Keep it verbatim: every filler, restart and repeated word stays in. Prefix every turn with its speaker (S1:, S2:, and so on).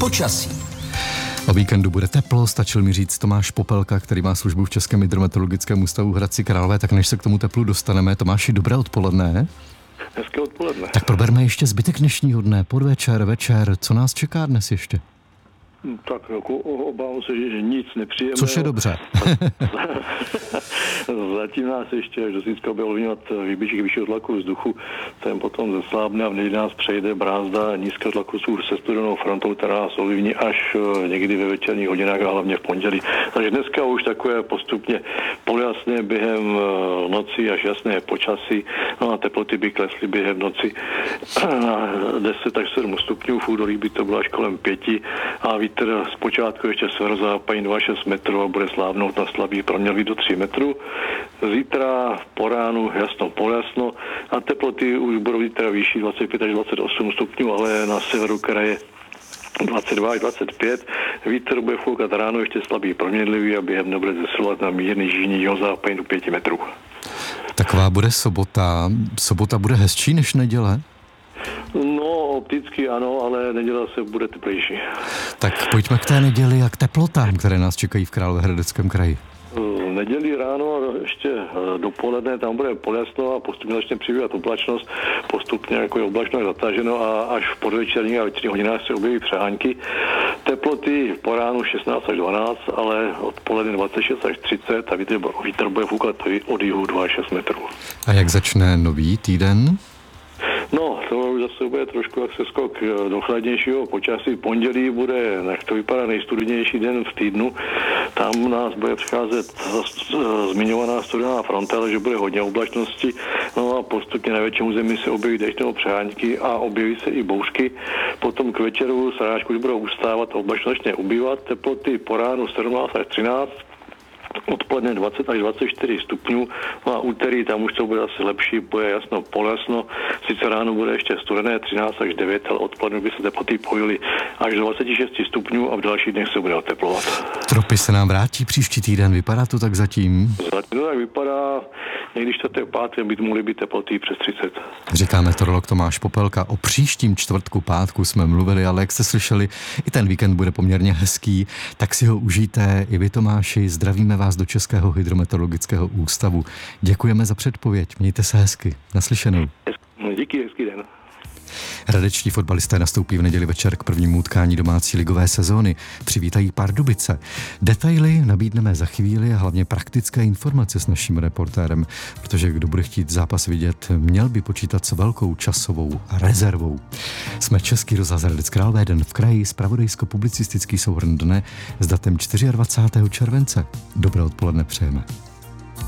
S1: Počasí.
S2: O víkendu bude teplo, stačil mi říct Tomáš Popelka, který má službu v Českém hydrometeorologickém ústavu v Hradci Králové, tak než se k tomu teplu dostaneme. Tomáši, dobré odpoledne.
S3: Hezké odpoledne.
S2: Tak proberme ještě zbytek dnešního dne, podvečer, večer, co nás čeká dnes ještě?
S3: Tak jako obávám se, že nic nepříjemného.
S2: Což je dobře.
S3: Zatím nás ještě až do zítřka bude ovlivňovat výběžek vyššího tlaku vzduchu, ten potom zeslábne a v neděli nás přejde brázda nízkého tlaku se studenou frontou, která nás ovlivní až někdy ve večerních hodinách a hlavně v pondělí. Takže dneska už takové postupně poljasné během noci až jasné počasí, no a teploty by klesly během noci na deset až sedm stupňů, v údolí by to bylo až kolem pěti a vítr zpočátku ještě severozápadní dva až šest metrů a bude slábnout na slabý proměnlivý do tři metrů. Zítra po ránu jasno poljasno a teploty už budou zítra vyšší dvacet pět až dvacet osm stupňů, ale na severu kraje dvacet dva až dvacet pět. Vítr bude foukat ráno ještě slabý proměnlivý a během nebude zesilovat na mírný jižní jihozápadní do pěti metrů.
S2: Taková bude sobota. Sobota bude hezčí než neděle?
S3: No, opticky ano, ale neděle se bude teplejší.
S2: Tak pojďme k té neděli a k teplotám, které nás čekají v Královéhradeckém kraji.
S3: V neděli ráno ještě dopoledne tam bude poljasno a postupně začne přibývat oblačnost, postupně jako je oblačno zataženo a až v podvečerních a večerních hodinách se objeví přehánky. Teploty po ránu šestnáct až dvanáct, ale odpoledne dvacet šest až třicet a vítr, vítr bude foukat od jihu dva až šest metrů.
S2: A jak začne nový týden?
S3: No, to už zase bude trošku jak se skok do chladnějšího počasí. Pondělí bude, jak to vypadá, nejstudenější den v týdnu. Tam nás bude přicházet zmiňovaná studená fronta, ale že bude hodně oblačnosti. No a postupně na větším území se objeví déšť nebo přehánky a objeví se i bouřky. Potom k večeru srážku už budou ustávat a oblačnost začne ubývat. Teploty po ránu sedmnáct až třináct. Odpoledne dvacet až dvacet čtyři stupňů, no a úterý tam už to bude asi lepší, bude jasno poljasno, sice ráno bude ještě studené třináct až devět, ale odpoledne by se teploty pojily až do dvacet šest stupňů a v dalších dnech se bude oteplovat.
S2: Tropy se nám vrátí příští týden, vypadá to tak zatím?
S3: Zatím to tak vypadá, někdy čtvrté páté by mohly být teploty přes třicet.
S2: Říká meteorolog Tomáš Popelka. O příštím čtvrtku pátku jsme mluvili, ale jak jste slyšeli, i ten víkend bude poměrně hezký, tak si ho užijte. I vy, Tomáši, zdravíme vás do Českého hydrometeorologického ústavu. Děkujeme za předpověď. Mějte se hezky. Naslyšenou.
S3: Díky, hezký den.
S2: Hradečtí fotbalisté nastoupí v neděli večer k prvnímu utkání domácí ligové sezóny. Přivítají Pardubice. Detaily nabídneme za chvíli a hlavně praktické informace s naším reportérem, protože kdo bude chtít zápas vidět, měl by počítat s velkou časovou rezervou. Jsme Český rozhlas Hradec Králové, den v kraji, zpravodajsko-publicistický souhrn dne s datem dvacátého čtvrtého července. Dobré odpoledne přejeme.